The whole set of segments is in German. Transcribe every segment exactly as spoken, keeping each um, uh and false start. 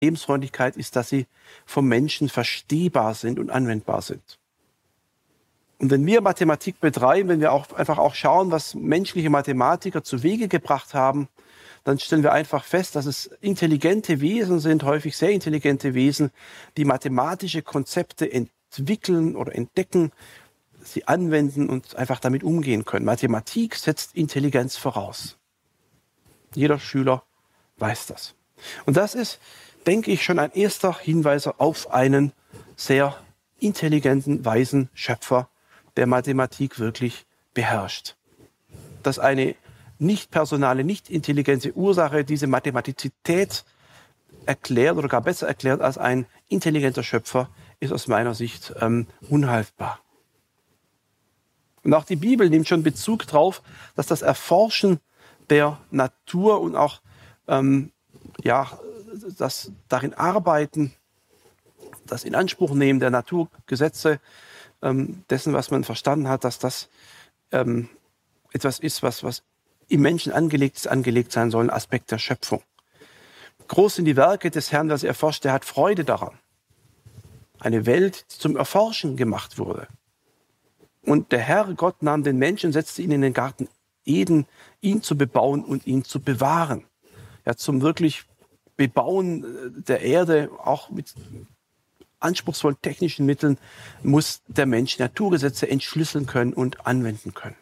Lebensfreundlichkeit ist, dass sie vom Menschen verstehbar sind und anwendbar sind. Und wenn wir Mathematik betreiben, wenn wir auch einfach auch schauen, was menschliche Mathematiker zu Wege gebracht haben, dann stellen wir einfach fest, dass es intelligente Wesen sind, häufig sehr intelligente Wesen, die mathematische Konzepte entwickeln oder entdecken, sie anwenden und einfach damit umgehen können. Mathematik setzt Intelligenz voraus. Jeder Schüler weiß das. Und das ist, denke ich, schon ein erster Hinweis auf einen sehr intelligenten, weisen Schöpfer, der Mathematik wirklich beherrscht. Dass eine nicht personale, nicht intelligente Ursache diese Mathematizität erklärt oder gar besser erklärt als ein intelligenter Schöpfer, ist aus meiner Sicht ähm, unhaltbar. Und auch die Bibel nimmt schon Bezug darauf, dass das Erforschen der Natur und auch ähm, ja, das darin Arbeiten, das Inanspruchnehmen der Naturgesetze, ähm, dessen, was man verstanden hat, dass das ähm, etwas ist, was, was im Menschen angelegt ist, angelegt sein soll, ein Aspekt der Schöpfung. Groß sind die Werke des Herrn, was er erforscht, der hat Freude daran. Eine Welt, die zum Erforschen gemacht wurde. Und der Herr Gott nahm den Menschen, setzte ihn in den Garten Eden, ihn zu bebauen und ihn zu bewahren. Ja, zum wirklich Bebauen der Erde, auch mit anspruchsvollen technischen Mitteln, muss der Mensch Naturgesetze entschlüsseln können und anwenden können.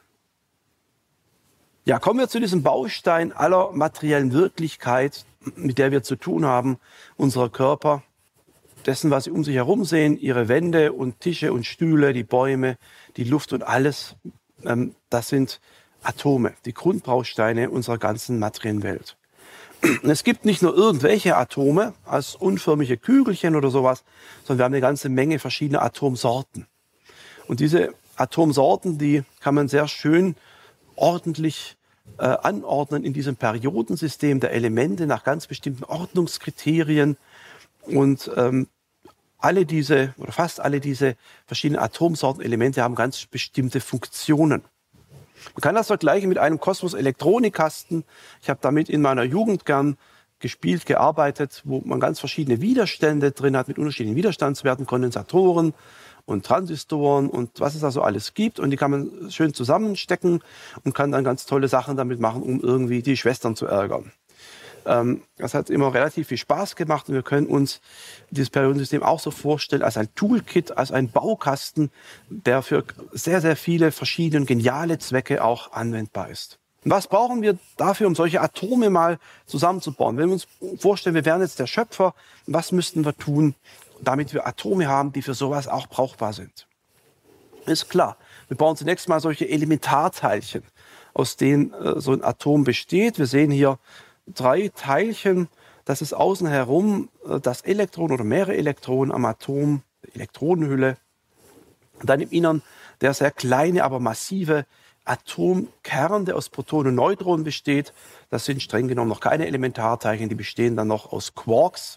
Ja, kommen wir zu diesem Baustein aller materiellen Wirklichkeit, mit der wir zu tun haben, unserer Körper, dessen, was sie um sich herum sehen, ihre Wände und Tische und Stühle, die Bäume, die Luft und alles, ähm, das sind Atome, die Grundbausteine unserer ganzen materiellen Welt. Und es gibt nicht nur irgendwelche Atome als unförmige Kügelchen oder sowas, sondern wir haben eine ganze Menge verschiedener Atomsorten. Und diese Atomsorten, die kann man sehr schön ordentlich äh, anordnen in diesem Periodensystem der Elemente nach ganz bestimmten Ordnungskriterien. Und ähm, alle diese oder fast alle diese verschiedenen Atomsorten, Elemente haben ganz bestimmte Funktionen. Man kann das vergleichen mit einem Kosmos-Elektronikkasten. Ich habe damit in meiner Jugend gern gespielt, gearbeitet, wo man ganz verschiedene Widerstände drin hat, mit unterschiedlichen Widerstandswerten, Kondensatoren und Transistoren und was es da so alles gibt. Und die kann man schön zusammenstecken und kann dann ganz tolle Sachen damit machen, um irgendwie die Schwestern zu ärgern. Ähm, das hat immer relativ viel Spaß gemacht und wir können uns dieses Periodensystem auch so vorstellen als ein Toolkit, als ein Baukasten, der für sehr, sehr viele verschiedene geniale Zwecke auch anwendbar ist. Und was brauchen wir dafür, um solche Atome mal zusammenzubauen? Wenn wir uns vorstellen, wir wären jetzt der Schöpfer, was müssten wir tun, damit wir Atome haben, die für sowas auch brauchbar sind? Ist klar, wir bauen zunächst mal solche Elementarteilchen, aus denen äh, so ein Atom besteht. Wir sehen hier drei Teilchen, das ist außen herum das Elektron oder mehrere Elektronen am Atom, Elektronenhülle. Und dann im Innern der sehr kleine, aber massive Atomkern, der aus Protonen und Neutronen besteht. Das sind streng genommen noch keine Elementarteilchen, die bestehen dann noch aus Quarks.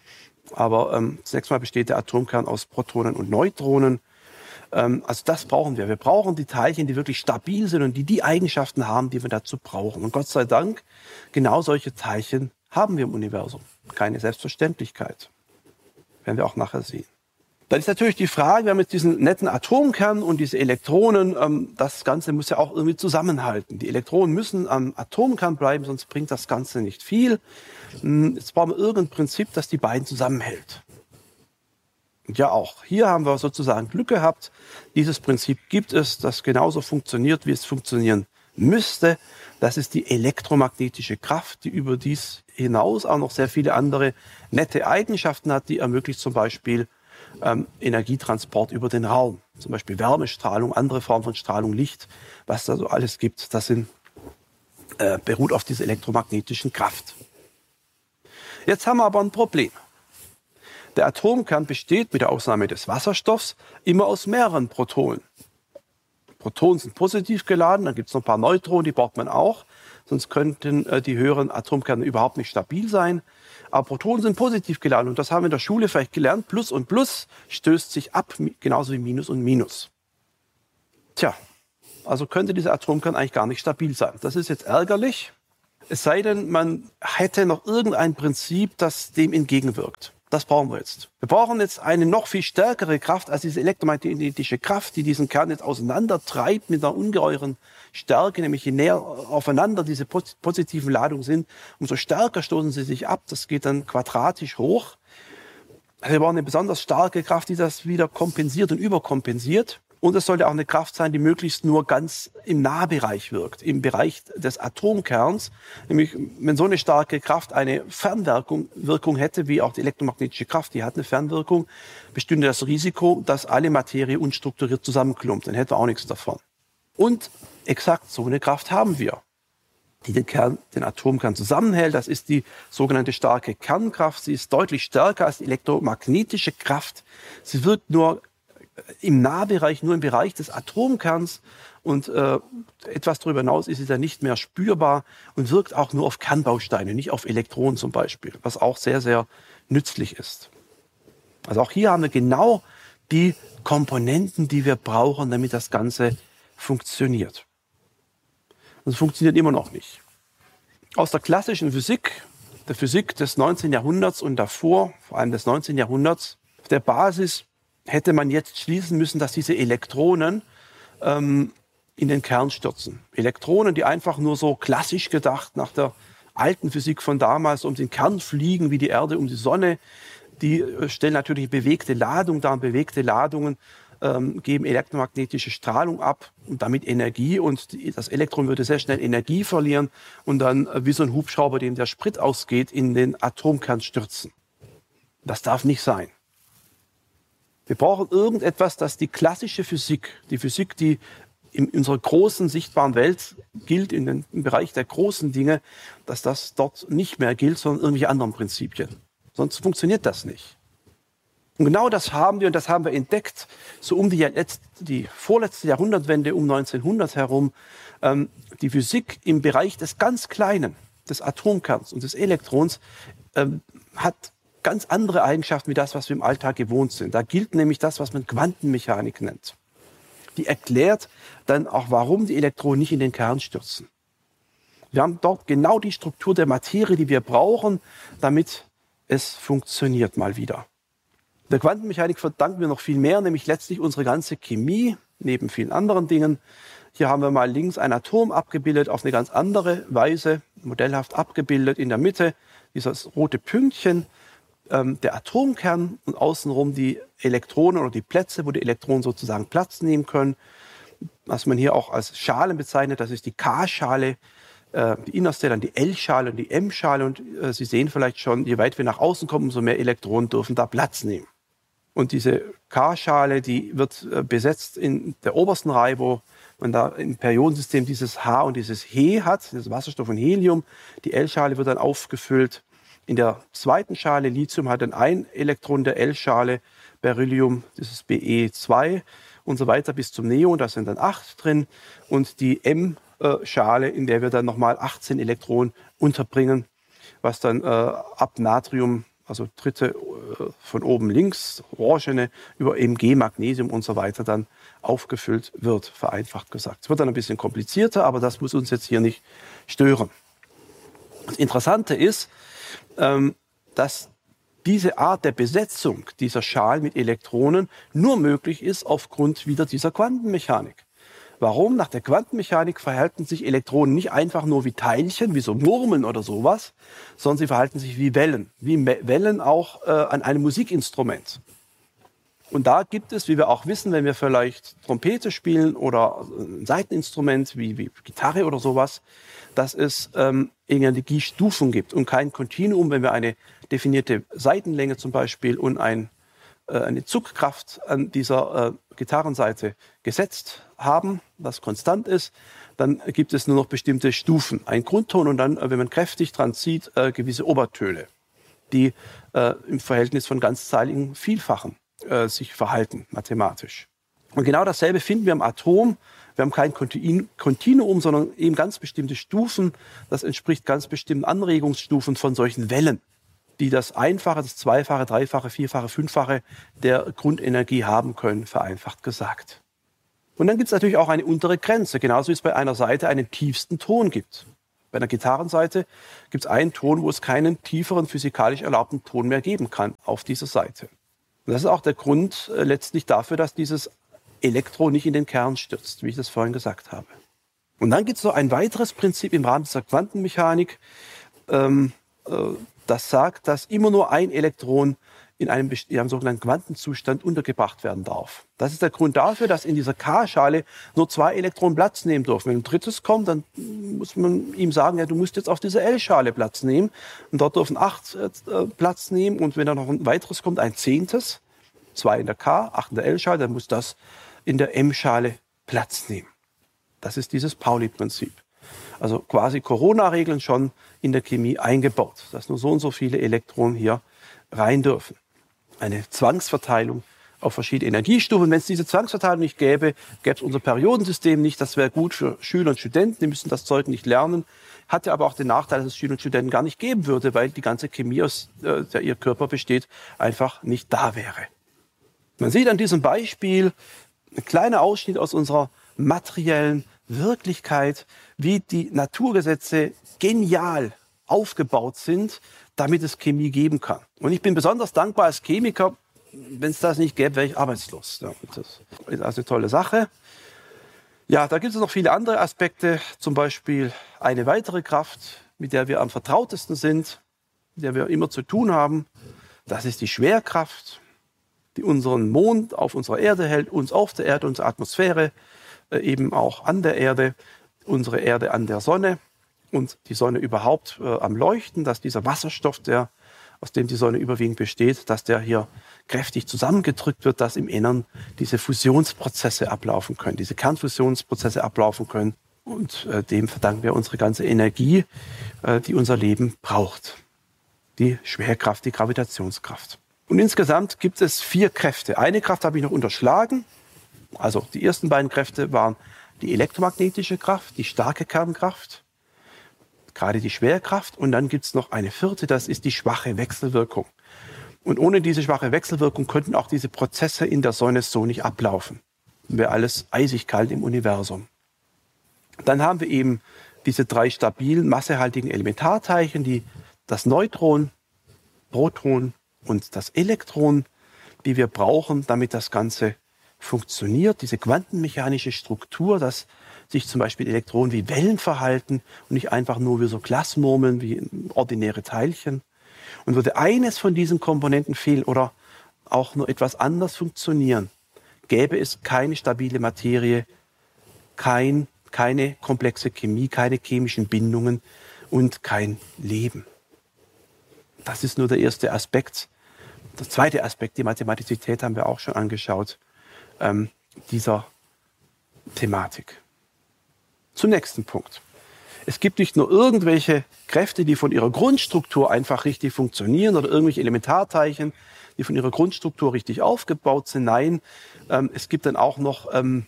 Aber ähm, zunächst mal besteht der Atomkern aus Protonen und Neutronen. Ähm, also das brauchen wir. Wir brauchen die Teilchen, die wirklich stabil sind und die die Eigenschaften haben, die wir dazu brauchen. Und Gott sei Dank, genau solche Teilchen haben wir im Universum. Keine Selbstverständlichkeit. Werden wir auch nachher sehen. Dann ist natürlich die Frage, wir haben jetzt diesen netten Atomkern und diese Elektronen, ähm, das Ganze muss ja auch irgendwie zusammenhalten. Die Elektronen müssen am Atomkern bleiben, sonst bringt das Ganze nicht viel. Jetzt brauchen wir irgendein Prinzip, das die beiden zusammenhält. Und ja auch, hier haben wir sozusagen Glück gehabt. Dieses Prinzip gibt es, das genauso funktioniert, wie es funktionieren müsste. Das ist die elektromagnetische Kraft, die über dies hinaus auch noch sehr viele andere nette Eigenschaften hat, die ermöglicht zum Beispiel ähm, Energietransport über den Raum. Zum Beispiel Wärmestrahlung, andere Formen von Strahlung, Licht, was da so alles gibt, das sind, äh, beruht auf dieser elektromagnetischen Kraft. Jetzt haben wir aber ein Problem. Der Atomkern besteht mit der Ausnahme des Wasserstoffs immer aus mehreren Protonen. Protonen sind positiv geladen, dann gibt es noch ein paar Neutronen, die braucht man auch. Sonst könnten äh, die höheren Atomkerne überhaupt nicht stabil sein. Aber Protonen sind positiv geladen und das haben wir in der Schule vielleicht gelernt. Plus und Plus stößt sich ab, genauso wie Minus und Minus. Tja, also könnte dieser Atomkern eigentlich gar nicht stabil sein. Das ist jetzt ärgerlich. Es sei denn, man hätte noch irgendein Prinzip, das dem entgegenwirkt. Das brauchen wir jetzt. Wir brauchen jetzt eine noch viel stärkere Kraft als diese elektromagnetische Kraft, die diesen Kern jetzt auseinandertreibt mit einer ungeheuren Stärke, nämlich je näher aufeinander diese positiven Ladungen sind, umso stärker stoßen sie sich ab. Das geht dann quadratisch hoch. Also wir brauchen eine besonders starke Kraft, die das wieder kompensiert und überkompensiert. Und es sollte auch eine Kraft sein, die möglichst nur ganz im Nahbereich wirkt, im Bereich des Atomkerns. Nämlich, wenn so eine starke Kraft eine Fernwirkung Wirkung hätte, wie auch die elektromagnetische Kraft, die hat eine Fernwirkung, bestünde das Risiko, dass alle Materie unstrukturiert zusammenklumpt. Dann hätten wir auch nichts davon. Und exakt so eine Kraft haben wir, die den Kern, den Atomkern zusammenhält. Das ist die sogenannte starke Kernkraft. Sie ist deutlich stärker als die elektromagnetische Kraft. Sie wirkt nur im Nahbereich, nur im Bereich des Atomkerns und äh, etwas darüber hinaus ist sie dann nicht mehr spürbar und wirkt auch nur auf Kernbausteine, nicht auf Elektronen zum Beispiel, was auch sehr, sehr nützlich ist. Also auch hier haben wir genau die Komponenten, die wir brauchen, damit das Ganze funktioniert. Und es funktioniert immer noch nicht. Aus der klassischen Physik, der Physik des neunzehnten Jahrhunderts und davor, vor allem des neunzehnten Jahrhunderts, auf der Basis hätte man jetzt schließen müssen, dass diese Elektronen ähm, in den Kern stürzen. Elektronen, die einfach nur so klassisch gedacht nach der alten Physik von damals um den Kern fliegen, wie die Erde um die Sonne, die äh, stellen natürlich bewegte Ladung dar. Bewegte Ladungen ähm, geben elektromagnetische Strahlung ab und damit Energie. Und die, das Elektron würde sehr schnell Energie verlieren und dann äh, wie so ein Hubschrauber, dem der Sprit ausgeht, in den Atomkern stürzen. Das darf nicht sein. Wir brauchen irgendetwas, das die klassische Physik, die Physik, die in unserer großen sichtbaren Welt gilt, in den, im Bereich der großen Dinge, dass das dort nicht mehr gilt, sondern irgendwelche anderen Prinzipien. Sonst funktioniert das nicht. Und genau das haben wir und das haben wir entdeckt, so um die, die vorletzte Jahrhundertwende, um neunzehnhundert herum. Ähm, die Physik im Bereich des ganz Kleinen, des Atomkerns und des Elektrons, ähm, hat ganz andere Eigenschaften wie das, was wir im Alltag gewohnt sind. Da gilt nämlich das, was man Quantenmechanik nennt. Die erklärt dann auch, warum die Elektronen nicht in den Kern stürzen. Wir haben dort genau die Struktur der Materie, die wir brauchen, damit es funktioniert mal wieder. Der Quantenmechanik verdanken wir noch viel mehr, nämlich letztlich unsere ganze Chemie, neben vielen anderen Dingen. Hier haben wir mal links ein Atom abgebildet auf eine ganz andere Weise, modellhaft abgebildet. In der Mitte dieses rote Pünktchen, der Atomkern und außenrum die Elektronen oder die Plätze, wo die Elektronen sozusagen Platz nehmen können. Was man hier auch als Schalen bezeichnet, das ist die K-Schale, äh, die innerste, dann die L-Schale und die M-Schale. Und äh, Sie sehen vielleicht schon, je weiter wir nach außen kommen, umso mehr Elektronen dürfen da Platz nehmen. Und diese K-Schale, die wird äh, besetzt in der obersten Reihe, wo man da im Periodensystem dieses H und dieses He hat, das Wasserstoff und Helium. Die L-Schale wird dann aufgefüllt. In der zweiten Schale, Lithium, hat dann ein Elektron der L-Schale, Beryllium, das ist B E zwei und so weiter bis zum Neon, da sind dann acht drin. Und die M-Schale, in der wir dann nochmal achtzehn Elektronen unterbringen, was dann äh, ab Natrium, also dritte äh, von oben links, orangene, über M G, Magnesium und so weiter dann aufgefüllt wird, vereinfacht gesagt. Es wird dann ein bisschen komplizierter, aber das muss uns jetzt hier nicht stören. Das Interessante ist, dass diese Art der Besetzung dieser Schalen mit Elektronen nur möglich ist aufgrund wieder dieser Quantenmechanik. Warum? Nach der Quantenmechanik verhalten sich Elektronen nicht einfach nur wie Teilchen, wie so Murmeln oder sowas, sondern sie verhalten sich wie Wellen, wie Wellen auch äh, an einem Musikinstrument. Und da gibt es, wie wir auch wissen, wenn wir vielleicht Trompete spielen oder ein Saiteninstrument wie, wie Gitarre oder sowas, dass es ähm, Energiestufen gibt und kein Kontinuum, wenn wir eine definierte Saitenlänge zum Beispiel und ein, äh, eine Zugkraft an dieser äh, Gitarrenseite gesetzt haben, was konstant ist, dann gibt es nur noch bestimmte Stufen. Ein Grundton und dann, äh, wenn man kräftig dran zieht, äh, gewisse Obertöne, die äh, im Verhältnis von ganzzahligen Vielfachen äh, sich verhalten, mathematisch. Und genau dasselbe finden wir im Atom. Wir haben kein Kontinuum, sondern eben ganz bestimmte Stufen. Das entspricht ganz bestimmten Anregungsstufen von solchen Wellen, die das Einfache, das Zweifache, Dreifache, Vierfache, Fünffache der Grundenergie haben können, vereinfacht gesagt. Und dann gibt es natürlich auch eine untere Grenze, genauso wie es bei einer Seite einen tiefsten Ton gibt. Bei einer Gitarrenseite gibt es einen Ton, wo es keinen tieferen physikalisch erlaubten Ton mehr geben kann auf dieser Seite. Und das ist auch der Grund äh, letztlich dafür, dass dieses Elektron nicht in den Kern stürzt, wie ich das vorhin gesagt habe. Und dann gibt es noch ein weiteres Prinzip im Rahmen dieser Quantenmechanik, ähm, äh, das sagt, dass immer nur ein Elektron in einem, in einem sogenannten Quantenzustand untergebracht werden darf. Das ist der Grund dafür, dass in dieser K-Schale nur zwei Elektronen Platz nehmen dürfen. Wenn ein drittes kommt, dann muss man ihm sagen, ja, du musst jetzt auf dieser L-Schale Platz nehmen. Und dort dürfen acht äh, Platz nehmen. Und wenn da noch ein weiteres kommt, ein zehntes, zwei in der K, acht in der L-Schale, dann muss das in der M-Schale Platz nehmen. Das ist dieses Pauli-Prinzip. Also quasi Corona-Regeln schon in der Chemie eingebaut, dass nur so und so viele Elektronen hier rein dürfen. Eine Zwangsverteilung auf verschiedene Energiestufen. Wenn es diese Zwangsverteilung nicht gäbe, gäbe es unser Periodensystem nicht. Das wäre gut für Schüler und Studenten, die müssen das Zeug nicht lernen. Hatte aber auch den Nachteil, dass es Schüler und Studenten gar nicht geben würde, weil die ganze Chemie, aus äh, der ihr Körper besteht, einfach nicht da wäre. Man sieht an diesem Beispiel ein kleiner Ausschnitt aus unserer materiellen Wirklichkeit, wie die Naturgesetze genial aufgebaut sind, damit es Chemie geben kann. Und ich bin besonders dankbar als Chemiker, wenn es das nicht gäbe, wäre ich arbeitslos. Ja, das ist also eine tolle Sache. Ja, da gibt es noch viele andere Aspekte, zum Beispiel eine weitere Kraft, mit der wir am vertrautesten sind, mit der wir immer zu tun haben. Das ist die Schwerkraft, die unseren Mond auf unserer Erde hält, uns auf der Erde, unsere Atmosphäre äh, eben auch an der Erde, unsere Erde an der Sonne und die Sonne überhaupt äh, am Leuchten, dass dieser Wasserstoff, der, aus dem die Sonne überwiegend besteht, dass der hier kräftig zusammengedrückt wird, dass im Innern diese Fusionsprozesse ablaufen können, diese Kernfusionsprozesse ablaufen können. Und äh, dem verdanken wir unsere ganze Energie, äh, die unser Leben braucht. Die Schwerkraft, die Gravitationskraft. Und insgesamt gibt es vier Kräfte. Eine Kraft habe ich noch unterschlagen. Also die ersten beiden Kräfte waren die elektromagnetische Kraft, die starke Kernkraft, gerade die Schwerkraft. Und dann gibt es noch eine vierte, das ist die schwache Wechselwirkung. Und ohne diese schwache Wechselwirkung könnten auch diese Prozesse in der Sonne so nicht ablaufen. Wäre alles eisig kalt im Universum. Dann haben wir eben diese drei stabilen, massehaltigen Elementarteilchen, die das Neutron, Proton und das Elektron, die wir brauchen, damit das Ganze funktioniert. Diese quantenmechanische Struktur, dass sich zum Beispiel Elektronen wie Wellen verhalten und nicht einfach nur wie so Glasmurmeln, wie ordinäre Teilchen. Und würde eines von diesen Komponenten fehlen oder auch nur etwas anders funktionieren, gäbe es keine stabile Materie, kein, keine komplexe Chemie, keine chemischen Bindungen und kein Leben. Das ist nur der erste Aspekt. Der zweite Aspekt, die Mathematizität, haben wir auch schon angeschaut, ähm, dieser Thematik. Zum nächsten Punkt. Es gibt nicht nur irgendwelche Kräfte, die von ihrer Grundstruktur einfach richtig funktionieren oder irgendwelche Elementarteilchen, die von ihrer Grundstruktur richtig aufgebaut sind. Nein, ähm, es gibt dann auch noch ähm,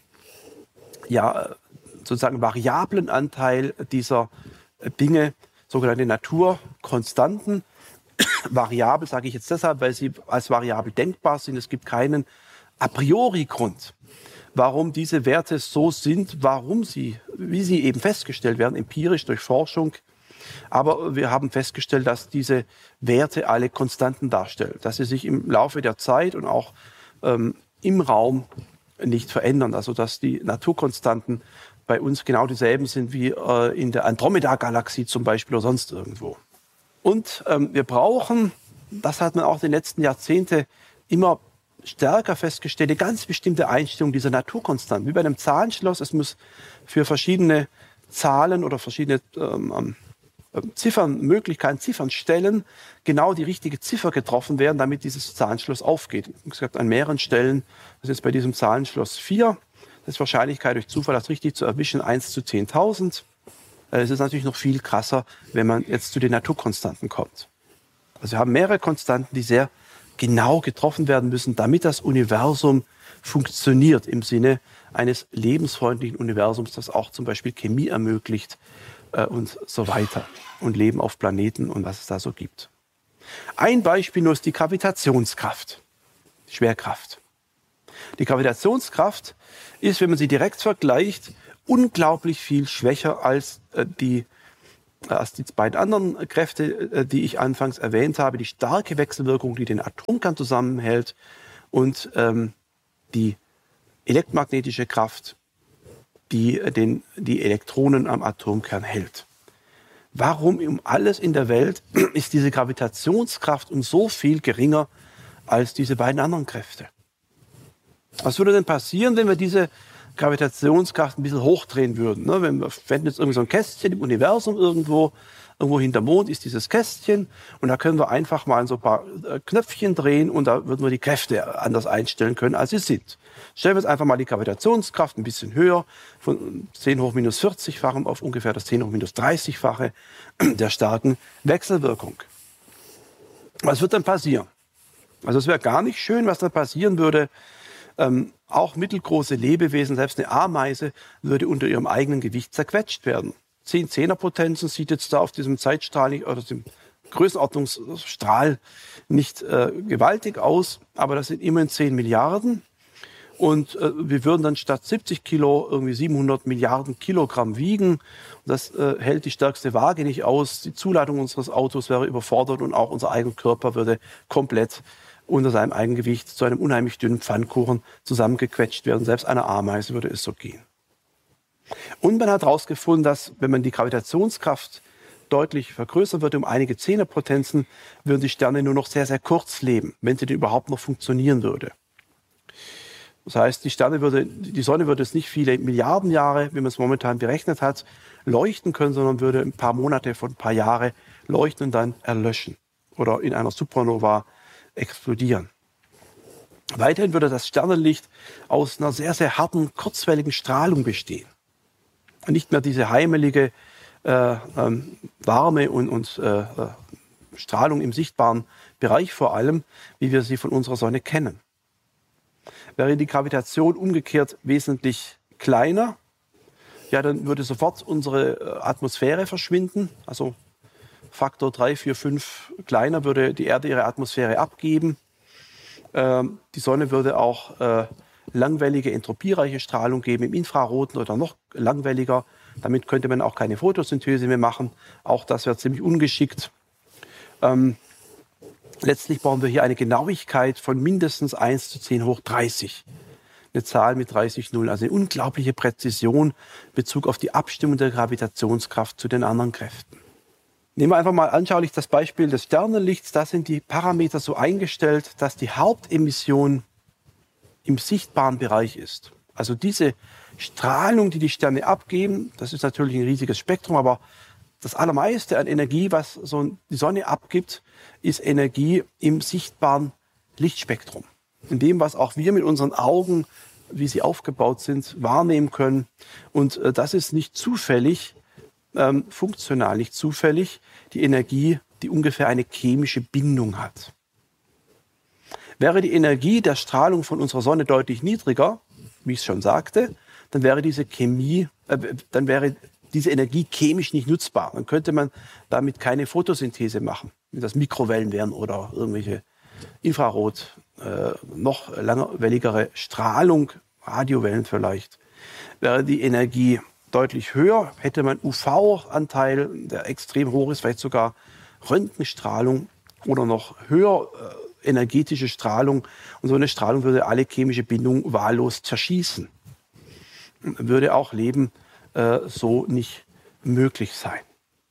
ja, sozusagen variablen Anteil dieser Dinge, sogenannte Naturkonstanten. Variabel sage ich jetzt deshalb, weil sie als variabel denkbar sind. Es gibt keinen a priori Grund, warum diese Werte so sind, warum sie, wie sie eben festgestellt werden, empirisch durch Forschung. Aber wir haben festgestellt, dass diese Werte alle Konstanten darstellen, dass sie sich im Laufe der Zeit und auch ähm, im Raum nicht verändern. Also dass die Naturkonstanten bei uns genau dieselben sind wie äh, in der Andromeda-Galaxie zum Beispiel oder sonst irgendwo. Und ähm, wir brauchen, das hat man auch in den letzten Jahrzehnten immer stärker festgestellt, eine ganz bestimmte Einstellung dieser Naturkonstanten. Wie bei einem Zahlenschloss, es muss für verschiedene Zahlen oder verschiedene ähm, Ziffern, Möglichkeiten, Ziffernstellen, genau die richtige Ziffer getroffen werden, damit dieses Zahlenschloss aufgeht. Wie gesagt, an mehreren Stellen, das ist jetzt bei diesem Zahlenschloss vier, das ist Wahrscheinlichkeit durch Zufall, das richtig zu erwischen, eins zu zehntausend. Es ist natürlich noch viel krasser, wenn man jetzt zu den Naturkonstanten kommt. Also wir haben mehrere Konstanten, die sehr genau getroffen werden müssen, damit das Universum funktioniert im Sinne eines lebensfreundlichen Universums, das auch zum Beispiel Chemie ermöglicht äh, und so weiter und Leben auf Planeten und was es da so gibt. Ein Beispiel nur ist die Gravitationskraft, die Schwerkraft. Die Gravitationskraft ist, wenn man sie direkt vergleicht, unglaublich viel schwächer als äh, die als die beiden anderen Kräfte, die ich anfangs erwähnt habe, die starke Wechselwirkung, die den Atomkern zusammenhält, und ähm, die elektromagnetische Kraft, die den, die Elektronen am Atomkern hält. Warum um alles in der Welt ist diese Gravitationskraft um so viel geringer als diese beiden anderen Kräfte? Was würde denn passieren, wenn wir diese Gravitationskraft ein bisschen hochdrehen würden? Ne? Wenn wir fänden jetzt irgendwie so ein Kästchen im Universum irgendwo, irgendwo hinterm Mond ist dieses Kästchen, und da können wir einfach mal so ein paar Knöpfchen drehen und da würden wir die Kräfte anders einstellen können, als sie sind. Stellen wir jetzt einfach mal die Gravitationskraft ein bisschen höher, von zehn hoch minus vierzig-fachem auf ungefähr das zehn hoch minus dreißig-fache der starken Wechselwirkung. Was wird dann passieren? Also es wäre gar nicht schön, was dann passieren würde. Ähm, auch mittelgroße Lebewesen, selbst eine Ameise, würde unter ihrem eigenen Gewicht zerquetscht werden. Zehn Zehnerpotenzen sieht jetzt da auf diesem Zeitstrahl nicht, oder dem Größenordnungsstrahl nicht äh, gewaltig aus, aber das sind immerhin zehn Milliarden. Und äh, wir würden dann statt siebzig Kilo irgendwie siebenhundert Milliarden Kilogramm wiegen. Das äh, hält die stärkste Waage nicht aus. Die Zuladung unseres Autos wäre überfordert und auch unser eigener Körper würde komplett unter seinem Eigengewicht zu einem unheimlich dünnen Pfannkuchen zusammengequetscht werden. Selbst einer Ameise würde es so gehen. Und man hat herausgefunden, dass wenn man die Gravitationskraft deutlich vergrößern würde um einige Zehnerpotenzen, würden die Sterne nur noch sehr, sehr kurz leben, wenn sie denn überhaupt noch funktionieren würde. Das heißt, die Sterne würde, die Sonne würde es nicht viele Milliarden Jahre, wie man es momentan berechnet hat, leuchten können, sondern würde ein paar Monate von ein paar Jahre leuchten und dann erlöschen oder in einer Supernova explodieren. Weiterhin würde das Sternenlicht aus einer sehr, sehr harten, kurzwelligen Strahlung bestehen. Nicht mehr diese heimelige, äh, ähm, warme und, und äh, Strahlung im sichtbaren Bereich vor allem, wie wir sie von unserer Sonne kennen. Wäre die Gravitation umgekehrt wesentlich kleiner, ja, dann würde sofort unsere Atmosphäre verschwinden. Also Faktor drei, vier, fünf kleiner würde die Erde ihre Atmosphäre abgeben. Ähm, die Sonne würde auch äh, langwellige, entropiereiche Strahlung geben im Infraroten oder noch langwelliger. Damit könnte man auch keine Photosynthese mehr machen. Auch das wäre ziemlich ungeschickt. Ähm, Letztlich brauchen wir hier eine Genauigkeit von mindestens eins zu zehn hoch dreißig. Eine Zahl mit dreißig Nullen, also eine unglaubliche Präzision in Bezug auf die Abstimmung der Gravitationskraft zu den anderen Kräften. Nehmen wir einfach mal anschaulich das Beispiel des Sternenlichts. Da sind die Parameter so eingestellt, dass die Hauptemission im sichtbaren Bereich ist. Also diese Strahlung, die die Sterne abgeben, das ist natürlich ein riesiges Spektrum, aber das Allermeiste an Energie, was so die Sonne abgibt, ist Energie im sichtbaren Lichtspektrum. In dem, was auch wir mit unseren Augen, wie sie aufgebaut sind, wahrnehmen können. Und äh, das ist nicht zufällig, ähm, funktional nicht zufällig, die Energie, die ungefähr eine chemische Bindung hat. Wäre die Energie der Strahlung von unserer Sonne deutlich niedriger, wie ich es schon sagte, dann wäre diese Chemie, äh, dann wäre diese Energie chemisch nicht nutzbar. Dann könnte man damit keine Photosynthese machen, wenn das Mikrowellen wären oder irgendwelche Infrarot, äh, noch langwelligere Strahlung, Radiowellen vielleicht. Wäre die Energie deutlich höher, hätte man U V-Anteil, der extrem hoch ist, vielleicht sogar Röntgenstrahlung oder noch höher äh, energetische Strahlung. Und so eine Strahlung würde alle chemische Bindung wahllos zerschießen. Würde auch Leben äh, so nicht möglich sein.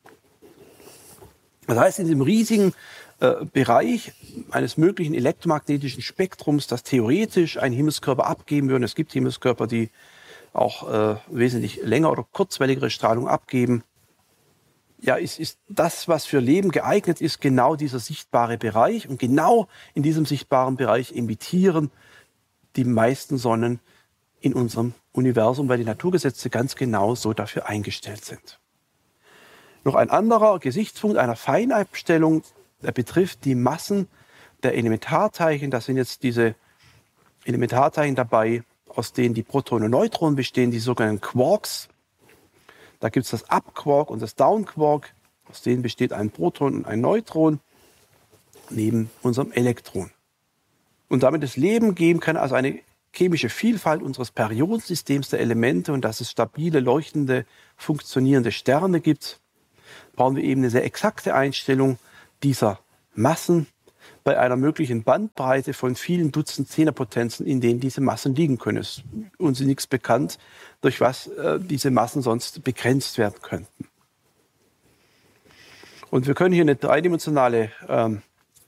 Das heißt, in diesem riesigen äh, Bereich eines möglichen elektromagnetischen Spektrums, das theoretisch ein Himmelskörper abgeben würde, es gibt Himmelskörper, die auch äh, wesentlich länger oder kurzwelligere Strahlung abgeben, ja, ist, ist das, was für Leben geeignet ist, genau dieser sichtbare Bereich. Und genau in diesem sichtbaren Bereich emittieren die meisten Sonnen in unserem Universum, weil die Naturgesetze ganz genau so dafür eingestellt sind. Noch ein anderer Gesichtspunkt einer Feinabstellung, der betrifft die Massen der Elementarteilchen. Da sind jetzt diese Elementarteilchen dabei, aus denen die Protonen und Neutronen bestehen, die sogenannten Quarks. Da gibt es das Up-Quark und das Down-Quark. Aus denen besteht ein Proton und ein Neutron neben unserem Elektron. Und damit es Leben geben kann, also eine chemische Vielfalt unseres Periodensystems der Elemente und dass es stabile, leuchtende, funktionierende Sterne gibt, brauchen wir eben eine sehr exakte Einstellung dieser Massen bei einer möglichen Bandbreite von vielen Dutzend Zehnerpotenzen, in denen diese Massen liegen können. Es ist uns nichts bekannt, durch was äh, diese Massen sonst begrenzt werden könnten. Und wir können hier eine dreidimensionale ähm,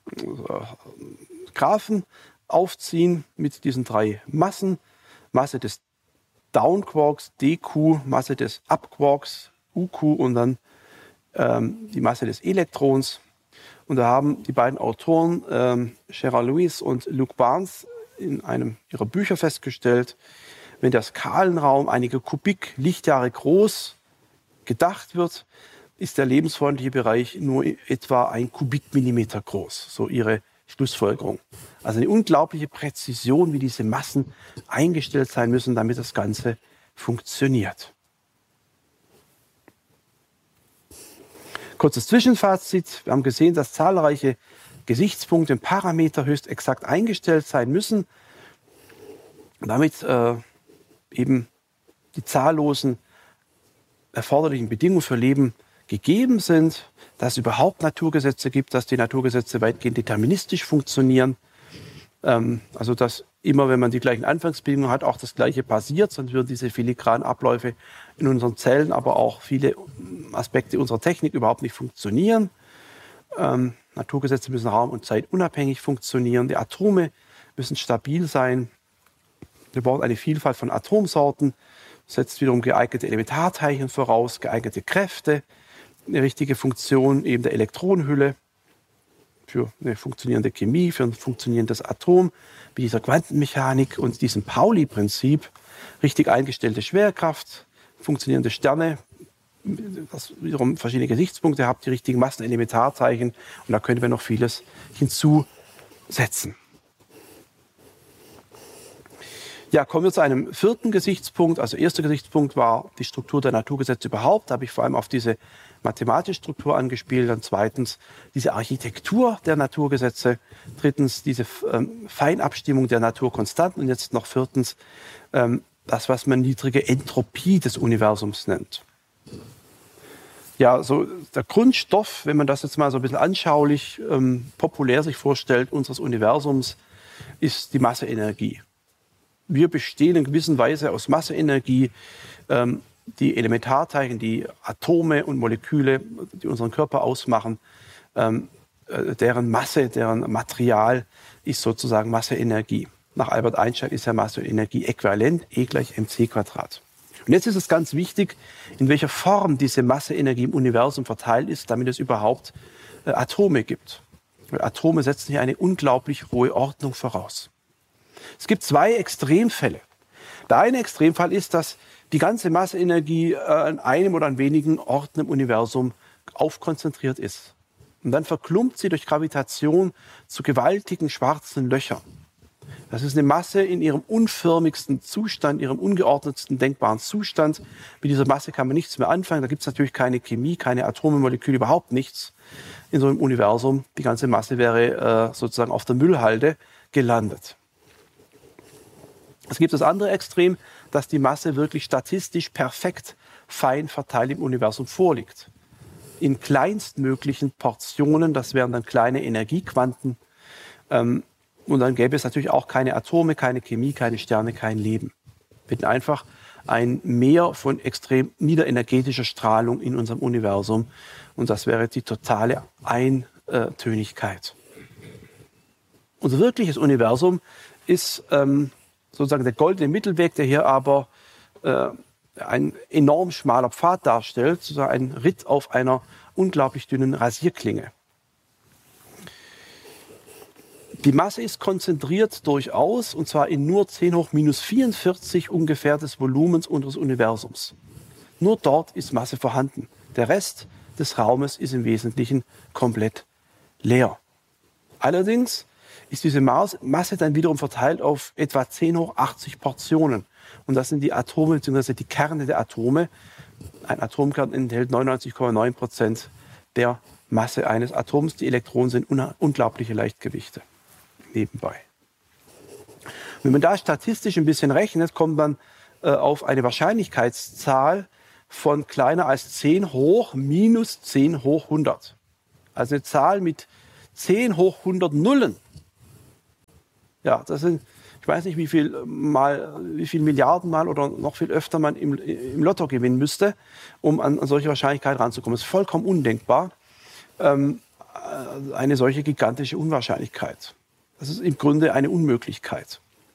Graphen aufziehen mit diesen drei Massen. Masse des Downquarks, D Q, Masse des Upquarks, U Q und dann ähm, die Masse des Elektrons. Und da haben die beiden Autoren, ähm, Gerard Lewis und Luke Barnes, in einem ihrer Bücher festgestellt, wenn der Skalenraum einige Kubik Lichtjahre groß gedacht wird, ist der lebensfreundliche Bereich nur etwa ein Kubikmillimeter groß. So ihre Schlussfolgerung. Also eine unglaubliche Präzision, wie diese Massen eingestellt sein müssen, damit das Ganze funktioniert. Kurzes Zwischenfazit. Wir haben gesehen, dass zahlreiche Gesichtspunkte und Parameter höchst exakt eingestellt sein müssen, damit äh, eben die zahllosen erforderlichen Bedingungen für Leben gegeben sind, dass es überhaupt Naturgesetze gibt, dass die Naturgesetze weitgehend deterministisch funktionieren. Ähm, also dass immer, wenn man die gleichen Anfangsbedingungen hat, auch das Gleiche passiert, sonst würden diese filigranen Abläufe in unseren Zellen, aber auch viele Aspekte unserer Technik überhaupt nicht funktionieren. Ähm, Naturgesetze müssen raum- und zeitunabhängig funktionieren. Die Atome müssen stabil sein. Wir brauchen eine Vielfalt von Atomsorten, setzt wiederum geeignete Elementarteilchen voraus, geeignete Kräfte, eine richtige Funktion eben der Elektronenhülle für eine funktionierende Chemie, für ein funktionierendes Atom, mit dieser Quantenmechanik und diesem Pauli-Prinzip, richtig eingestellte Schwerkraft, funktionierende Sterne, das wiederum verschiedene Gesichtspunkte habt, die richtigen Massenelementarteilchen und da können wir noch vieles hinzusetzen. Ja, kommen wir zu einem vierten Gesichtspunkt. Also erster Gesichtspunkt war die Struktur der Naturgesetze überhaupt. Da habe ich vor allem auf diese mathematische Struktur angespielt. Dann zweitens diese Architektur der Naturgesetze. Drittens diese ähm, Feinabstimmung der Naturkonstanten. Und jetzt noch viertens ähm, das, was man niedrige Entropie des Universums nennt. Ja, so der Grundstoff, wenn man das jetzt mal so ein bisschen anschaulich, ähm, populär sich vorstellt, unseres Universums, ist die Masseenergie. Wir bestehen in gewisser Weise aus Masseenergie. Ähm, die Elementarteilchen, die Atome und Moleküle, die unseren Körper ausmachen, ähm, äh, deren Masse, deren Material ist sozusagen Masseenergie. Nach Albert Einstein ist ja Masse und Energie äquivalent, E gleich mc Quadrat. Und jetzt ist es ganz wichtig, in welcher Form diese Masseenergie im Universum verteilt ist, damit es überhaupt äh, Atome gibt. Weil Atome setzen hier eine unglaublich hohe Ordnung voraus. Es gibt zwei Extremfälle. Der eine Extremfall ist, dass die ganze Masseenergie äh, an einem oder an wenigen Orten im Universum aufkonzentriert ist. Und dann verklumpt sie durch Gravitation zu gewaltigen schwarzen Löchern. Das ist eine Masse in ihrem unförmigsten Zustand, ihrem ungeordnetsten denkbaren Zustand. Mit dieser Masse kann man nichts mehr anfangen. Da gibt es natürlich keine Chemie, keine Atome, Moleküle, überhaupt nichts in so einem Universum. Die ganze Masse wäre äh, sozusagen auf der Müllhalde gelandet. Es gibt das andere Extrem, dass die Masse wirklich statistisch perfekt fein verteilt im Universum vorliegt. In kleinstmöglichen Portionen, das wären dann kleine Energiequanten. Ähm, und dann gäbe es natürlich auch keine Atome, keine Chemie, keine Sterne, kein Leben. Wir hätten einfach ein Meer von extrem niederenergetischer Strahlung in unserem Universum. Und das wäre die totale Eintönigkeit. Unser wirkliches Universum ist ähm, sozusagen der goldene Mittelweg, der hier aber äh, ein enorm schmaler Pfad darstellt, sozusagen ein Ritt auf einer unglaublich dünnen Rasierklinge. Die Masse ist konzentriert durchaus, und zwar in nur zehn hoch minus vierundvierzig ungefähr des Volumens unseres Universums. Nur dort ist Masse vorhanden. Der Rest des Raumes ist im Wesentlichen komplett leer. Allerdings ist diese Masse dann wiederum verteilt auf etwa zehn hoch achtzig Portionen. Und das sind die Atome bzw. die Kerne der Atome. Ein Atomkern enthält neunundneunzig Komma neun Prozent der Masse eines Atoms. Die Elektronen sind unglaubliche Leichtgewichte nebenbei. Wenn man da statistisch ein bisschen rechnet, kommt man äh, auf eine Wahrscheinlichkeitszahl von kleiner als zehn hoch minus zehn hoch hundert. Also eine Zahl mit zehn hoch hundert Nullen. Ja, das sind, ich weiß nicht, wie viel mal, wie viel Milliarden Mal oder noch viel öfter man im, im Lotto gewinnen müsste, um an, an solche Wahrscheinlichkeit ranzukommen. Das ist vollkommen undenkbar. Ähm, eine solche gigantische Unwahrscheinlichkeit. Das ist im Grunde eine Unmöglichkeit.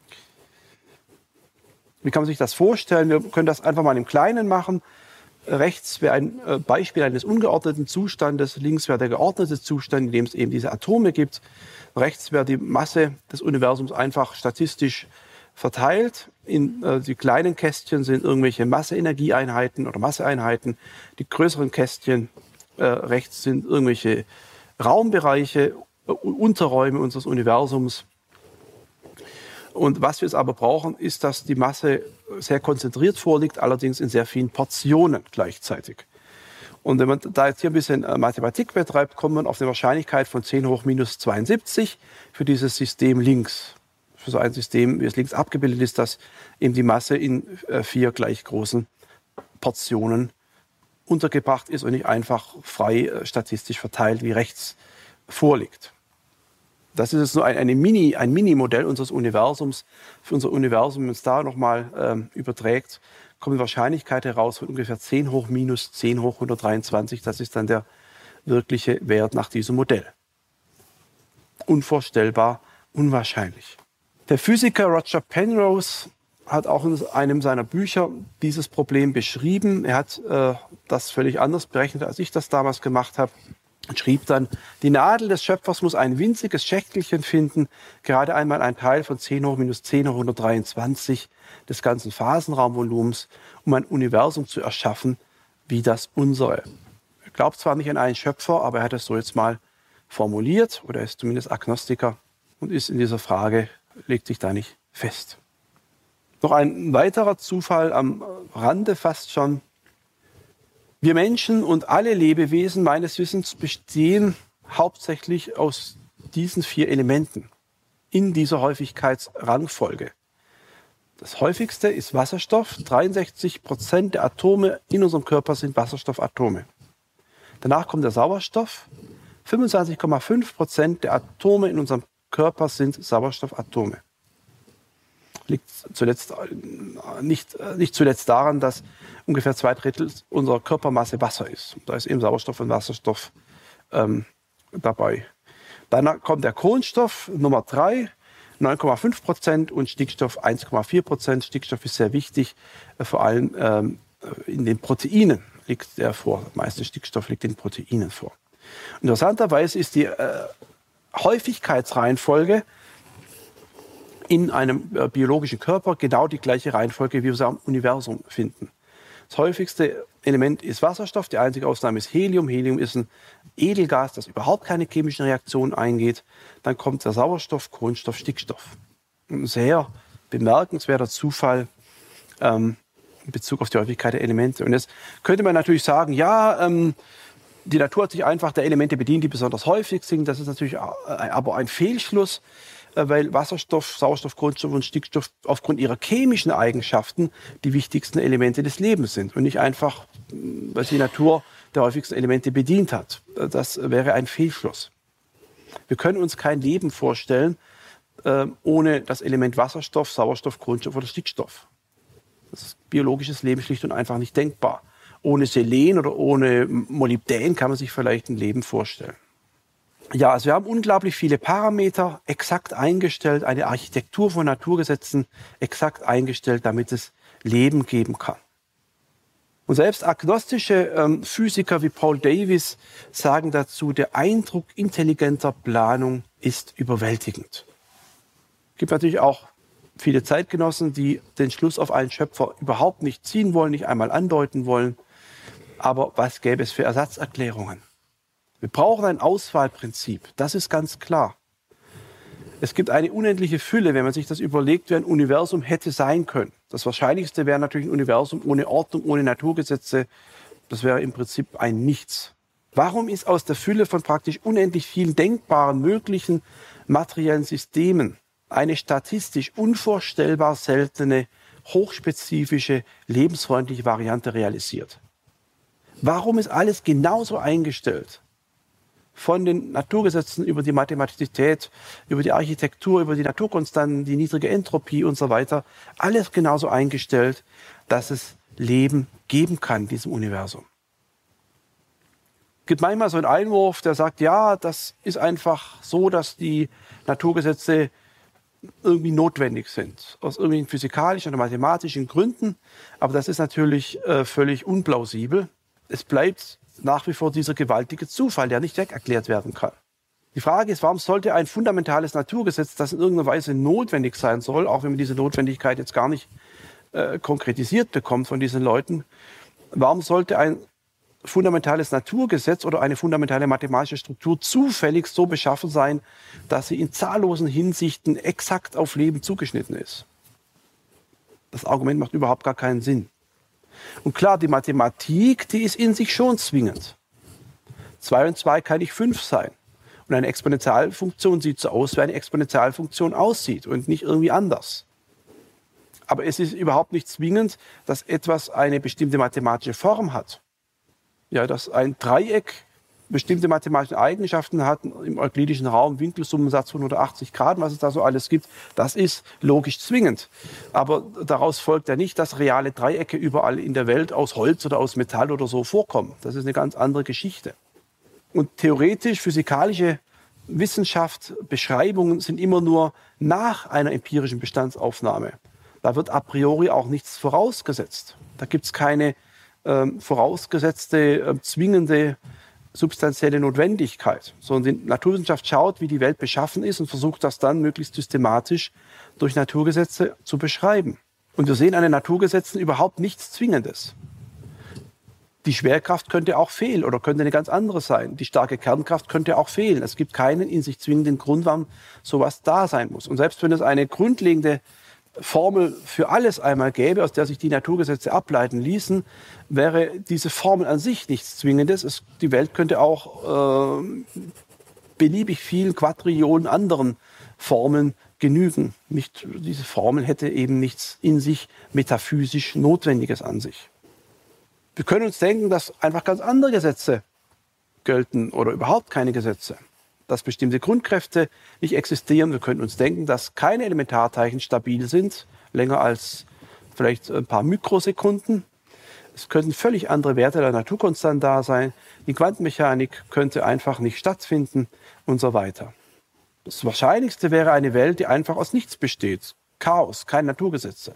Wie kann man sich das vorstellen? Wir können das einfach mal im Kleinen machen. Rechts wäre ein Beispiel eines ungeordneten Zustandes, links wäre der geordnete Zustand, in dem es eben diese Atome gibt. Rechts wäre die Masse des Universums einfach statistisch verteilt. In, äh, die kleinen Kästchen sind irgendwelche Masseenergieeinheiten oder Masseeinheiten. Die größeren Kästchen äh, rechts sind irgendwelche Raumbereiche, äh, Unterräume unseres Universums. Und was wir jetzt aber brauchen, ist, dass die Masse sehr konzentriert vorliegt, allerdings in sehr vielen Portionen gleichzeitig. Und wenn man da jetzt hier ein bisschen Mathematik betreibt, kommt man auf eine Wahrscheinlichkeit von zehn hoch minus zweiundsiebzig für dieses System links. Für so ein System, wie es links abgebildet ist, dass eben die Masse in vier gleich großen Portionen untergebracht ist und nicht einfach frei statistisch verteilt, wie rechts vorliegt. Das ist jetzt nur ein, eine Mini, ein Mini-Modell unseres Universums. Für unser Universum, wenn man es da nochmal ähm, überträgt, kommt eine Wahrscheinlichkeit heraus von ungefähr zehn hoch minus zehn hoch hundertdreiundzwanzig. Das ist dann der wirkliche Wert nach diesem Modell. Unvorstellbar, unwahrscheinlich. Der Physiker Roger Penrose hat auch in einem seiner Bücher dieses Problem beschrieben. Er hat äh, das völlig anders berechnet, als ich das damals gemacht habe. Und schrieb dann, die Nadel des Schöpfers muss ein winziges Schächtelchen finden, gerade einmal ein Teil von zehn hoch minus zehn hoch hundertdreiundzwanzig des ganzen Phasenraumvolumens, um ein Universum zu erschaffen wie das unsere. Er glaubt zwar nicht an einen Schöpfer, aber er hat es so jetzt mal formuliert, oder er ist zumindest Agnostiker und ist in dieser Frage, legt sich da nicht fest. Noch ein weiterer Zufall am Rande fast schon. Wir Menschen und alle Lebewesen meines Wissens bestehen hauptsächlich aus diesen vier Elementen in dieser Häufigkeitsrangfolge. Das häufigste ist Wasserstoff. dreiundsechzig Prozent der Atome in unserem Körper sind Wasserstoffatome. Danach kommt der Sauerstoff. fünfundzwanzig Komma fünf Prozent der Atome in unserem Körper sind Sauerstoffatome. Liegt zuletzt, nicht, nicht zuletzt daran, dass ungefähr zwei Drittel unserer Körpermasse Wasser ist. Da ist eben Sauerstoff und Wasserstoff ähm, dabei. Dann kommt der Kohlenstoff, Nummer drei, neun Komma fünf Prozent und Stickstoff eins Komma vier Prozent. Stickstoff ist sehr wichtig, äh, vor allem ähm, in den Proteinen liegt der vor. Der meiste Stickstoff liegt in den Proteinen vor. Interessanterweise ist die äh, Häufigkeitsreihenfolge in einem äh, biologischen Körper genau die gleiche Reihenfolge, wie wir sie am Universum finden. Das häufigste Element ist Wasserstoff, die einzige Ausnahme ist Helium. Helium ist ein Edelgas, das überhaupt keine chemischen Reaktionen eingeht. Dann kommt der Sauerstoff, Kohlenstoff, Stickstoff. Ein sehr bemerkenswerter Zufall ähm, in Bezug auf die Häufigkeit der Elemente. Und jetzt könnte man natürlich sagen, ja, ähm, die Natur hat sich einfach der Elemente bedient, die besonders häufig sind. Das ist natürlich aber ein Fehlschluss, weil Wasserstoff, Sauerstoff, Kohlenstoff und Stickstoff aufgrund ihrer chemischen Eigenschaften die wichtigsten Elemente des Lebens sind und nicht einfach, weil die Natur der häufigsten Elemente bedient hat. Das wäre ein Fehlschluss. Wir können uns kein Leben vorstellen äh, ohne das Element Wasserstoff, Sauerstoff, Kohlenstoff oder Stickstoff. Das ist biologisches Leben schlicht und einfach nicht denkbar. Ohne Selen oder ohne Molybdän kann man sich vielleicht ein Leben vorstellen. Ja, also wir haben unglaublich viele Parameter exakt eingestellt, eine Architektur von Naturgesetzen exakt eingestellt, damit es Leben geben kann. Und selbst agnostische ähm, Physiker wie Paul Davies sagen dazu, der Eindruck intelligenter Planung ist überwältigend. Es gibt natürlich auch viele Zeitgenossen, die den Schluss auf einen Schöpfer überhaupt nicht ziehen wollen, nicht einmal andeuten wollen. Aber was gäbe es für Ersatzerklärungen? Wir brauchen ein Auswahlprinzip, das ist ganz klar. Es gibt eine unendliche Fülle, wenn man sich das überlegt, wie ein Universum hätte sein können. Das Wahrscheinlichste wäre natürlich ein Universum ohne Ordnung, ohne Naturgesetze. Das wäre im Prinzip ein Nichts. Warum ist aus der Fülle von praktisch unendlich vielen denkbaren, möglichen materiellen Systemen eine statistisch unvorstellbar seltene, hochspezifische, lebensfreundliche Variante realisiert? Warum ist alles genauso eingestellt? Von den Naturgesetzen über die Mathematizität, über die Architektur, über die Naturkonstanten, die niedrige Entropie und so weiter. Alles genauso eingestellt, dass es Leben geben kann in diesem Universum. Es gibt manchmal so einen Einwurf, der sagt, ja, das ist einfach so, dass die Naturgesetze irgendwie notwendig sind, aus irgendwelchen physikalischen oder mathematischen Gründen. Aber das ist natürlich äh, völlig unplausibel. Es bleibt nach wie vor dieser gewaltige Zufall, der nicht wegerklärt werden kann. Die Frage ist, warum sollte ein fundamentales Naturgesetz, das in irgendeiner Weise notwendig sein soll, auch wenn man diese Notwendigkeit jetzt gar nicht äh, konkretisiert bekommt von diesen Leuten, warum sollte ein fundamentales Naturgesetz oder eine fundamentale mathematische Struktur zufällig so beschaffen sein, dass sie in zahllosen Hinsichten exakt auf Leben zugeschnitten ist? Das Argument macht überhaupt gar keinen Sinn. Und klar, die Mathematik, die ist in sich schon zwingend. Zwei und zwei kann nicht fünf sein. Und eine Exponentialfunktion sieht so aus, wie eine Exponentialfunktion aussieht und nicht irgendwie anders. Aber es ist überhaupt nicht zwingend, dass etwas eine bestimmte mathematische Form hat. Ja, dass ein Dreieck bestimmte mathematische Eigenschaften hat, im euklidischen Raum, Winkelsummensatz hundertachtzig Grad, was es da so alles gibt, das ist logisch zwingend. Aber daraus folgt ja nicht, dass reale Dreiecke überall in der Welt aus Holz oder aus Metall oder so vorkommen. Das ist eine ganz andere Geschichte. Und theoretisch, physikalische Wissenschaft, Beschreibungen sind immer nur nach einer empirischen Bestandsaufnahme. Da wird a priori auch nichts vorausgesetzt. Da gibt es keine ähm, vorausgesetzte, äh, zwingende, substanzielle Notwendigkeit, sondern die Naturwissenschaft schaut, wie die Welt beschaffen ist und versucht das dann möglichst systematisch durch Naturgesetze zu beschreiben. Und wir sehen an den Naturgesetzen überhaupt nichts Zwingendes. Die Schwerkraft könnte auch fehlen oder könnte eine ganz andere sein. Die starke Kernkraft könnte auch fehlen. Es gibt keinen in sich zwingenden Grund, warum sowas da sein muss. Und selbst wenn es eine grundlegende Formel für alles einmal gäbe, aus der sich die Naturgesetze ableiten ließen, wäre diese Formel an sich nichts Zwingendes. Es, die Welt könnte auch äh, beliebig vielen Quadrillionen anderen Formeln genügen. Nicht, diese Formel hätte eben nichts in sich metaphysisch Notwendiges an sich. Wir können uns denken, dass einfach ganz andere Gesetze gelten oder überhaupt keine Gesetze. Dass bestimmte Grundkräfte nicht existieren. Wir können uns denken, dass keine Elementarteilchen stabil sind, länger als vielleicht ein paar Mikrosekunden. Es könnten völlig andere Werte der Naturkonstanten da sein. Die Quantenmechanik könnte einfach nicht stattfinden und so weiter. Das Wahrscheinlichste wäre eine Welt, die einfach aus nichts besteht. Chaos, keine Naturgesetze.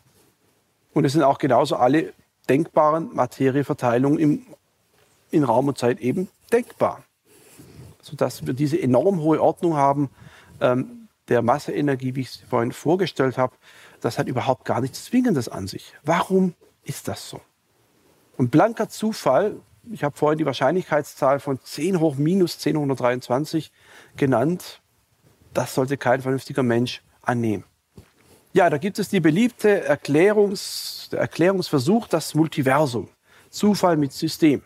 Und es sind auch genauso alle denkbaren Materieverteilungen im, in Raum und Zeit eben denkbar. Sodass wir diese enorm hohe Ordnung haben ähm, der Masseenergie, wie ich es vorhin vorgestellt habe, das hat überhaupt gar nichts Zwingendes an sich. Warum ist das so? Und blanker Zufall, ich habe vorhin die Wahrscheinlichkeitszahl von zehn hoch minus zehnhundertdreiundzwanzig genannt, das sollte kein vernünftiger Mensch annehmen. Ja, da gibt es die beliebte Erklärungs, der Erklärungsversuch, das Multiversum. Zufall mit System.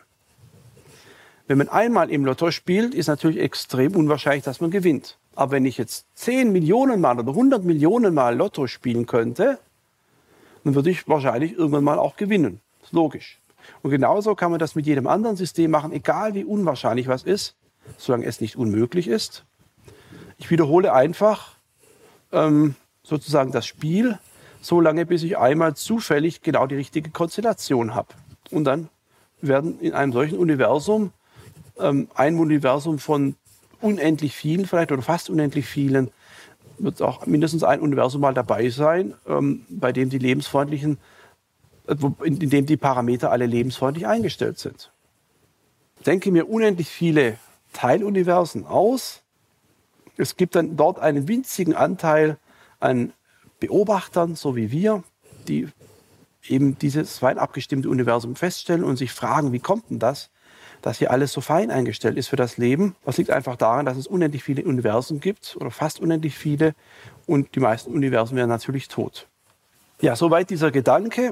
Wenn man einmal im Lotto spielt, ist natürlich extrem unwahrscheinlich, dass man gewinnt. Aber wenn ich jetzt zehn Millionen Mal oder hundert Millionen Mal Lotto spielen könnte, dann würde ich wahrscheinlich irgendwann mal auch gewinnen. Das ist logisch. Und genauso kann man das mit jedem anderen System machen, egal wie unwahrscheinlich was ist, solange es nicht unmöglich ist. Ich wiederhole einfach ähm, sozusagen das Spiel, so lange, bis ich einmal zufällig genau die richtige Konstellation habe. Und dann werden in einem solchen Universum, ähm, ein Universum von unendlich vielen vielleicht oder fast unendlich vielen, wird auch mindestens ein Universum mal dabei sein, ähm, bei dem die lebensfreundlichen, äh, in, in dem die Parameter alle lebensfreundlich eingestellt sind. Ich denke mir unendlich viele Teiluniversen aus. Es gibt dann dort einen winzigen Anteil an Beobachtern, so wie wir, die eben dieses fein abgestimmte Universum feststellen und sich fragen, wie kommt denn das, dass hier alles so fein eingestellt ist für das Leben? Das liegt einfach daran, dass es unendlich viele Universen gibt oder fast unendlich viele und die meisten Universen wären natürlich tot. Ja, soweit dieser Gedanke,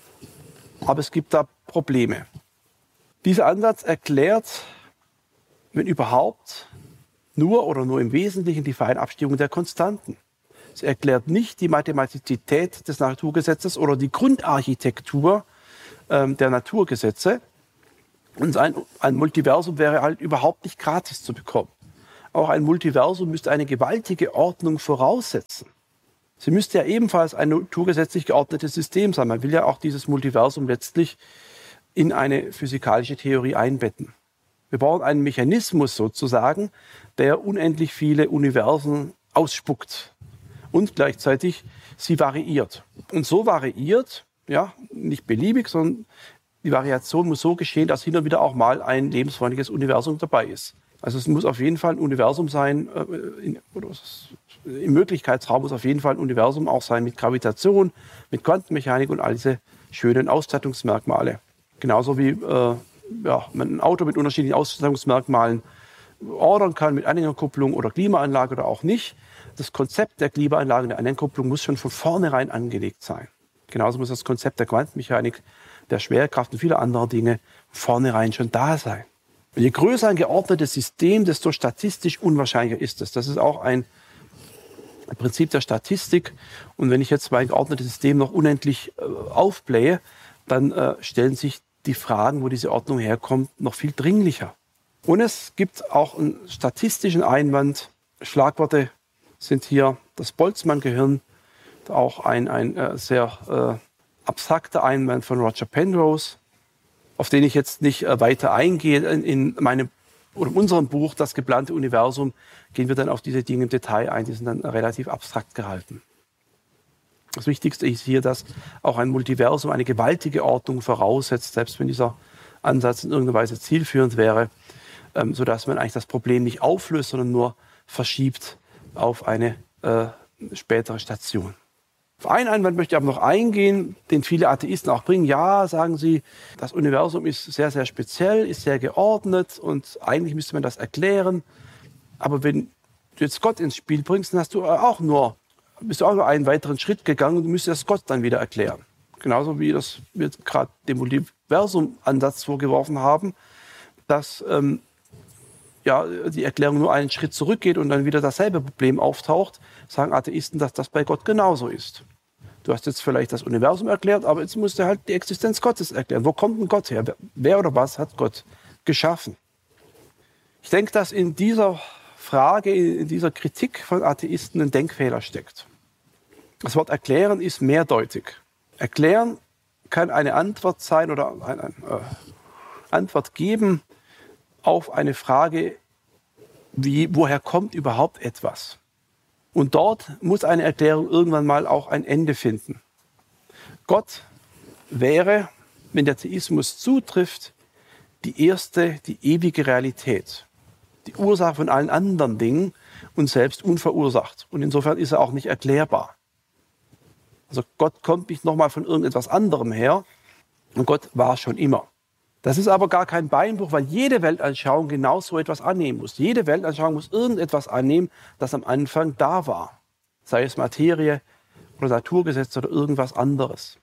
aber es gibt da Probleme. Dieser Ansatz erklärt, wenn überhaupt, nur oder nur im Wesentlichen die Feinabstimmung der Konstanten. Es erklärt nicht die Mathematizität des Naturgesetzes oder die Grundarchitektur ähm, der Naturgesetze. Und ein, ein Multiversum wäre halt überhaupt nicht gratis zu bekommen. Auch ein Multiversum müsste eine gewaltige Ordnung voraussetzen. Sie müsste ja ebenfalls ein naturgesetzlich geordnetes System sein. Man will ja auch dieses Multiversum letztlich in eine physikalische Theorie einbetten. Wir brauchen einen Mechanismus sozusagen, der unendlich viele Universen ausspuckt und gleichzeitig sie variiert. Und so variiert, ja, nicht beliebig, sondern die Variation muss so geschehen, dass hin und wieder auch mal ein lebensfreundliches Universum dabei ist. Also es muss auf jeden Fall ein Universum sein, äh, in, oder im Möglichkeitsraum muss auf jeden Fall ein Universum auch sein mit Gravitation, mit Quantenmechanik und all diese schönen Ausstattungsmerkmale. Genauso wie äh, ja, man ein Auto mit unterschiedlichen Ausstattungsmerkmalen ordern kann, mit Anhängerkupplung oder Klimaanlage oder auch nicht. Das Konzept der Klimaanlage und der Anhängerkupplung muss schon von vornherein angelegt sein. Genauso muss das Konzept der Quantenmechanik, der Schwerkraft und vieler anderer Dinge von vornherein schon da sein. Und je größer ein geordnetes System, desto statistisch unwahrscheinlicher ist es. Das ist auch ein Prinzip der Statistik. Und wenn ich jetzt mein geordnetes System noch unendlich äh, aufblähe, dann äh, stellen sich die Fragen, wo diese Ordnung herkommt, noch viel dringlicher. Und es gibt auch einen statistischen Einwand. Schlagworte sind hier das Boltzmann-Gehirn, auch ein, ein äh, sehr äh, abstrakter Einwand von Roger Penrose, auf den ich jetzt nicht äh, weiter eingehe. In, in meinem oder in unserem Buch Das geplante Universum gehen wir dann auf diese Dinge im Detail ein. Die sind dann relativ abstrakt gehalten. Das Wichtigste ist hier, dass auch ein Multiversum eine gewaltige Ordnung voraussetzt, selbst wenn dieser Ansatz in irgendeiner Weise zielführend wäre, ähm, sodass man eigentlich das Problem nicht auflöst, sondern nur verschiebt auf eine äh, spätere Station. Auf einen Einwand möchte ich aber noch eingehen, den viele Atheisten auch bringen. Ja, sagen sie, das Universum ist sehr, sehr speziell, ist sehr geordnet und eigentlich müsste man das erklären. Aber wenn du jetzt Gott ins Spiel bringst, dann hast du auch nur, bist du auch nur einen weiteren Schritt gegangen und du müsstest das Gott dann wieder erklären. Genauso wie das wir gerade dem Multiversum-Ansatz vorgeworfen haben, dass ähm, ja, die Erklärung nur einen Schritt zurückgeht und dann wieder dasselbe Problem auftaucht, sagen Atheisten, dass das bei Gott genauso ist. Du hast jetzt vielleicht das Universum erklärt, aber jetzt musst du halt die Existenz Gottes erklären. Wo kommt denn Gott her? Wer oder was hat Gott geschaffen? Ich denke, dass in dieser Frage, in dieser Kritik von Atheisten ein Denkfehler steckt. Das Wort erklären ist mehrdeutig. Erklären kann eine Antwort sein oder eine, eine äh, Antwort geben auf eine Frage, wie, woher kommt überhaupt etwas? Und dort muss eine Erklärung irgendwann mal auch ein Ende finden. Gott wäre, wenn der Theismus zutrifft, die erste, die ewige Realität, die Ursache von allen anderen Dingen und selbst unverursacht. Und insofern ist er auch nicht erklärbar. Also Gott kommt nicht nochmal von irgendetwas anderem her und Gott war schon immer. Das ist aber gar kein Beinbruch, weil jede Weltanschauung genau so etwas annehmen muss. Jede Weltanschauung muss irgendetwas annehmen, das am Anfang da war. Sei es Materie oder Naturgesetze oder irgendwas anderes.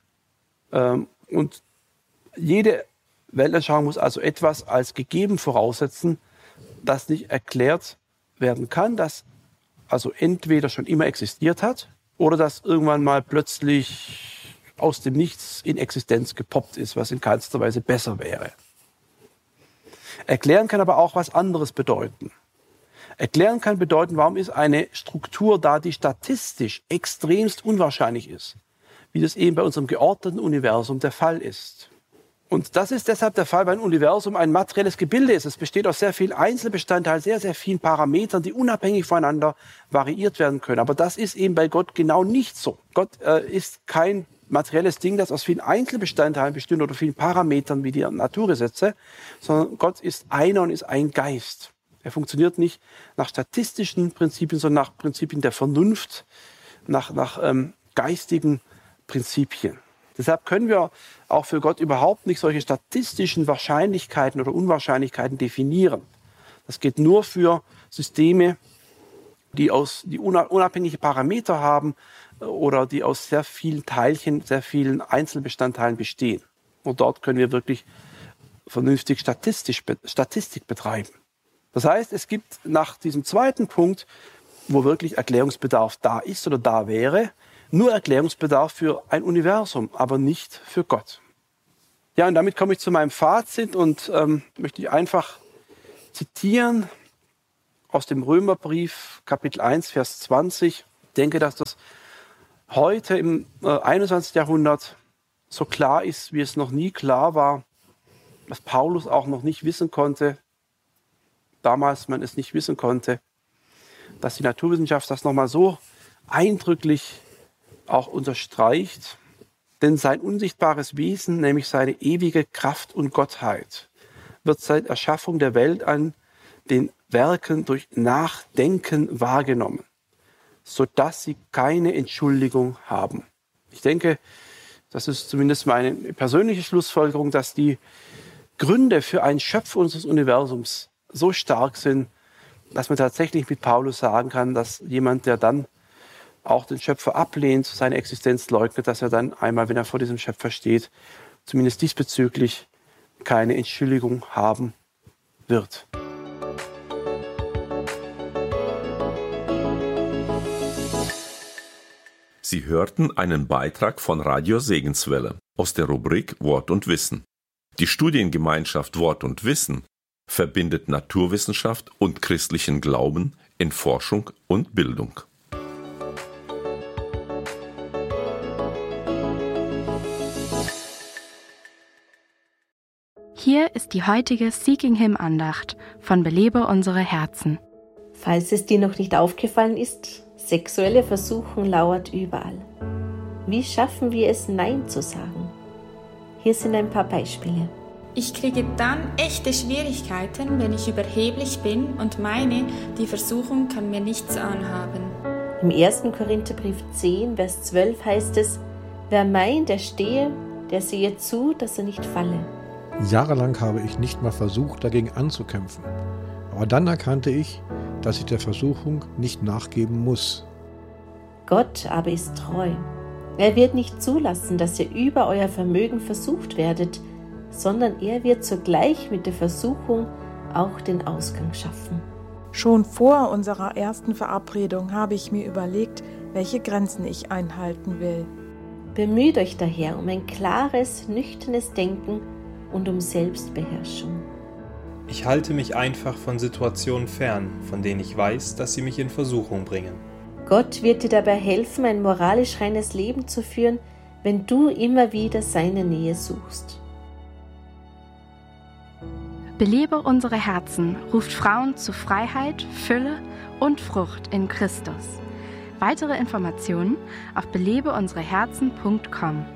Und jede Weltanschauung muss also etwas als gegeben voraussetzen, das nicht erklärt werden kann, das also entweder schon immer existiert hat oder das irgendwann mal plötzlich aus dem Nichts in Existenz gepoppt ist, was in keinster Weise besser wäre. Erklären kann aber auch was anderes bedeuten. Erklären kann bedeuten, warum ist eine Struktur da, die statistisch extremst unwahrscheinlich ist, wie das eben bei unserem geordneten Universum der Fall ist. Und das ist deshalb der Fall, weil ein Universum ein materielles Gebilde ist. Es besteht aus sehr vielen Einzelbestandteilen, sehr, sehr vielen Parametern, die unabhängig voneinander variiert werden können. Aber das ist eben bei Gott genau nicht so. Gott äh, ist kein materielles Ding, das aus vielen Einzelbestandteilen besteht oder vielen Parametern wie die Naturgesetze, sondern Gott ist einer und ist ein Geist. Er funktioniert nicht nach statistischen Prinzipien, sondern nach Prinzipien der Vernunft, nach, nach ähm, geistigen Prinzipien. Deshalb können wir auch für Gott überhaupt nicht solche statistischen Wahrscheinlichkeiten oder Unwahrscheinlichkeiten definieren. Das geht nur für Systeme, die, aus, die unabhängige Parameter haben oder die aus sehr vielen Teilchen, sehr vielen Einzelbestandteilen bestehen. Und dort können wir wirklich vernünftig statistisch, Statistik betreiben. Das heißt, es gibt nach diesem zweiten Punkt, wo wirklich Erklärungsbedarf da ist oder da wäre, nur Erklärungsbedarf für ein Universum, aber nicht für Gott. Ja, und damit komme ich zu meinem Fazit und ähm, möchte ich einfach zitieren aus dem Römerbrief, Kapitel eins, Vers zwanzig. Ich denke, dass das heute im äh, einundzwanzigsten Jahrhundert so klar ist, wie es noch nie klar war, dass Paulus auch noch nicht wissen konnte, damals man es nicht wissen konnte, dass die Naturwissenschaft das nochmal so eindrücklich auch unterstreicht. Denn sein unsichtbares Wesen, nämlich seine ewige Kraft und Gottheit, wird seit Erschaffung der Welt an den Werken durch Nachdenken wahrgenommen, sodass sie keine Entschuldigung haben. Ich denke, das ist zumindest meine persönliche Schlussfolgerung, dass die Gründe für einen Schöpfer unseres Universums so stark sind, dass man tatsächlich mit Paulus sagen kann, dass jemand, der dann auch den Schöpfer ablehnt, seine Existenz leugnet, dass er dann einmal, wenn er vor diesem Schöpfer steht, zumindest diesbezüglich keine Entschuldigung haben wird. Sie hörten einen Beitrag von Radio Segenswelle aus der Rubrik Wort und Wissen. Die Studiengemeinschaft Wort und Wissen verbindet Naturwissenschaft und christlichen Glauben in Forschung und Bildung. Hier ist die heutige Seeking Him Andacht von Belebe unsere Herzen. Falls es dir noch nicht aufgefallen ist, sexuelle Versuchung lauert überall. Wie schaffen wir es, Nein zu sagen? Hier sind ein paar Beispiele. Ich kriege dann echte Schwierigkeiten, wenn ich überheblich bin und meine, die Versuchung kann mir nichts anhaben. Im ersten Korintherbrief zehn, Vers zwölf heißt es, wer meint, er stehe, der sehe zu, dass er nicht falle. Jahrelang habe ich nicht mal versucht, dagegen anzukämpfen. Aber dann erkannte ich, dass ich der Versuchung nicht nachgeben muss. Gott aber ist treu. Er wird nicht zulassen, dass ihr über euer Vermögen versucht werdet, sondern er wird zugleich mit der Versuchung auch den Ausgang schaffen. Schon vor unserer ersten Verabredung habe ich mir überlegt, welche Grenzen ich einhalten will. Bemüht euch daher um ein klares, nüchternes Denken und um Selbstbeherrschung. Ich halte mich einfach von Situationen fern, von denen ich weiß, dass sie mich in Versuchung bringen. Gott wird dir dabei helfen, ein moralisch reines Leben zu führen, wenn du immer wieder seine Nähe suchst. Belebe unsere Herzen ruft Frauen zu Freiheit, Fülle und Frucht in Christus. Weitere Informationen auf belebe unsere herzen punkt com.